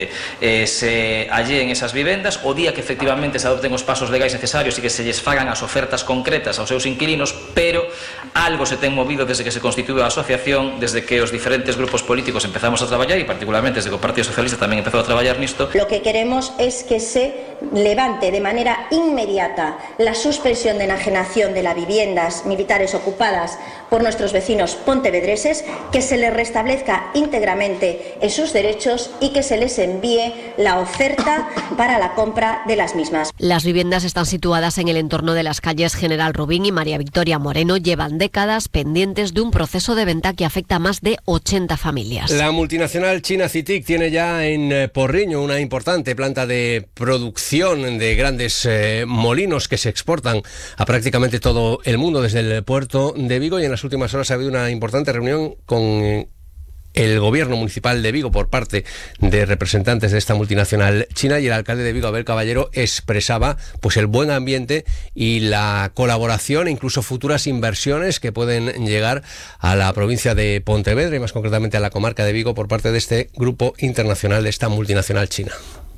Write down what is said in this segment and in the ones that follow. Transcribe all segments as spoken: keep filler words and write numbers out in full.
Eh, se alleen esas vivendas o día que efectivamente se adopten os pasos legais necesarios e que se lles fagan as ofertas concretas aos seus inquilinos, pero algo se ten movido desde que se constituíu a asociación, desde que os diferentes grupos políticos empezamos a traballar e particularmente desde que o Partido Socialista tamén empezou a traballar nisto. Lo que queremos es que se levante de manera inmediata la suspensión de enajenación de las viviendas militares ocupadas por nuestros vecinos pontevedreses, que se les restablezca íntegramente en sus derechos y que se les envíe la oferta para la compra de las mismas. Las viviendas están situadas en el entorno de las calles General Rubín y María Victoria Moreno. Llevan décadas pendientes de un proceso de venta que afecta a más de ochenta familias. La multinacional china CITIC tiene ya en Porriño una importante planta de producción de grandes eh, molinos que se exportan a prácticamente todo el mundo desde el puerto de Vigo, y en las últimas horas ha habido una importante reunión con eh, el gobierno municipal de Vigo por parte de representantes de esta multinacional china, y el alcalde de Vigo, Abel Caballero, expresaba pues el buen ambiente y la colaboración e incluso futuras inversiones que pueden llegar a la provincia de Pontevedra y más concretamente a la comarca de Vigo por parte de este grupo internacional de esta multinacional china.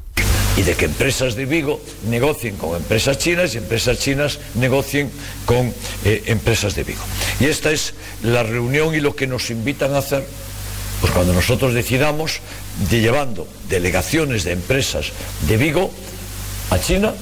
Y de que empresas de Vigo negocien con empresas chinas y empresas chinas negocien con eh, empresas de Vigo. Y esta es la reunión y lo que nos invitan a hacer. Pues cuando nosotros decidamos de llevando delegaciones de empresas de Vigo a China,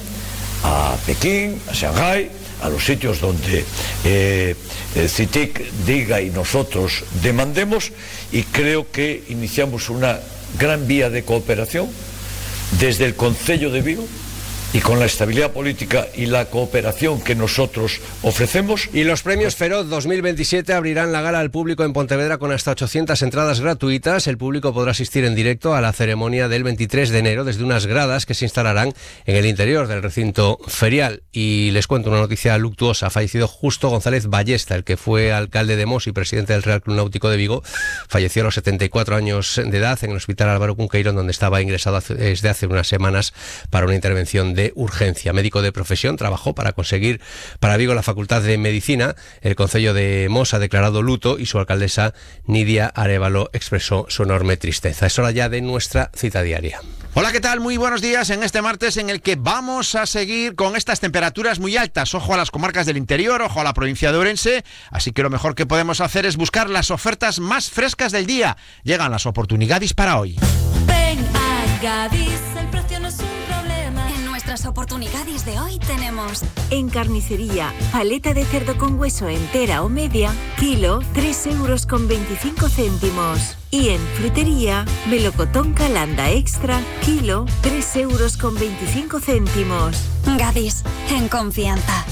a Pekín, a Shanghái, a los sitios donde eh, eh, CITIC diga y nosotros demandemos, y creo que iniciamos una gran vía de cooperación desde el Concello de Vigo, y con la estabilidad política y la cooperación que nosotros ofrecemos. Y los premios Feroz dos mil veintisiete abrirán la gala al público en Pontevedra con hasta ochocientas entradas gratuitas. El público podrá asistir en directo a la ceremonia del veintitrés de enero desde unas gradas que se instalarán en el interior del recinto ferial. Y les cuento una noticia luctuosa. Ha fallecido Justo González Ballesta, el que fue alcalde de Mos y presidente del Real Club Náutico de Vigo. Falleció a los setenta y cuatro años de edad en el Hospital Álvaro Cunqueiro, donde estaba ingresado hace, desde hace unas semanas para una intervención de de urgencia. Médico de profesión, trabajó para conseguir para Vigo la Facultad de Medicina. El Concello de Mos ha declarado luto y su alcaldesa Nidia Arévalo expresó su enorme tristeza. Es hora ya de nuestra cita diaria. Hola, ¿qué tal? Muy buenos días en este martes en el que vamos a seguir con estas temperaturas muy altas. Ojo a las comarcas del interior, ojo a la provincia de Ourense, así que lo mejor que podemos hacer es buscar las ofertas más frescas del día. Llegan las oportunidades para hoy. Ven a Gadis, el precio no es un problema. En nuestras oportunidades de hoy tenemos en carnicería, paleta de cerdo con hueso entera o media, kilo, tres euros con veinticinco céntimos. Y en frutería, melocotón Calanda Extra, kilo, tres euros con veinticinco céntimos. Gadis, en confianza.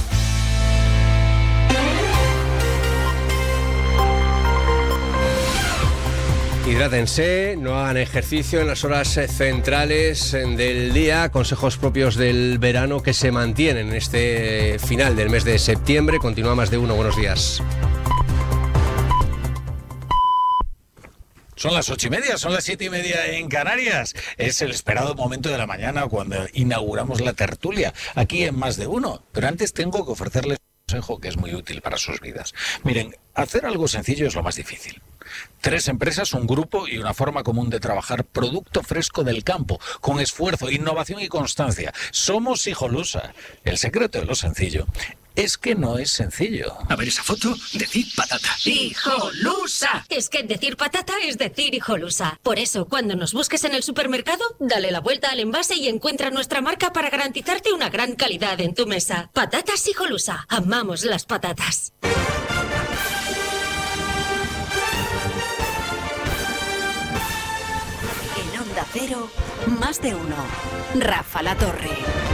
Hidrátense, no hagan ejercicio en las horas centrales del día. Consejos propios del verano que se mantienen en este final del mes de septiembre. Continúa Más de Uno. Buenos días. Son las ocho y media, son las siete y media en Canarias. Es el esperado momento de la mañana cuando inauguramos la tertulia aquí en Más de Uno. Pero antes tengo que ofrecerles un consejo que es muy útil para sus vidas. Miren, hacer algo sencillo es lo más difícil. Tres empresas, un grupo y una forma común de trabajar. Producto fresco del campo, con esfuerzo, innovación y constancia. Somos Hijolusa. El secreto de lo sencillo es que no es sencillo. A ver esa foto, decir patata. ¡Hijolusa! Es que decir patata es decir Hijolusa. Por eso, cuando nos busques en el supermercado, dale la vuelta al envase y encuentra nuestra marca para garantizarte una gran calidad en tu mesa. Patatas Hijolusa. Amamos las patatas. En Onda Cero, Más de Uno. Rafa La Torre.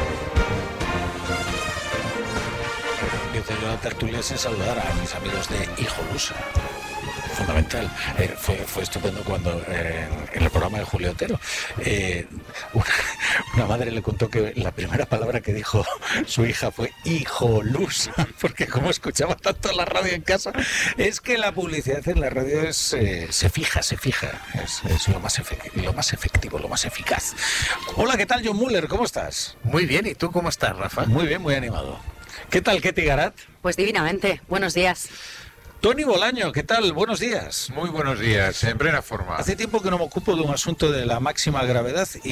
Yo la tertulia sin saludar a mis amigos de Hijolusa. Fundamental. Eh, fue, fue estupendo cuando eh, en el programa de Julio Otero eh, una, una madre le contó que la primera palabra que dijo su hija fue Hijolusa, porque como escuchaba tanto la radio en casa, es que la publicidad en la radio es eh, se fija, se fija, es, es lo, más efectivo, lo más efectivo, lo más eficaz. Hola, ¿qué tal, John Muller? ¿Cómo estás? Muy bien, ¿y tú cómo estás, Rafa? Muy bien, muy animado. ¿Qué tal, Ketty Garat? Pues divinamente. Buenos días. Tony Bolaño, ¿qué tal? Buenos días. Muy buenos días, en plena forma. Hace tiempo que no me ocupo de un asunto de la máxima gravedad y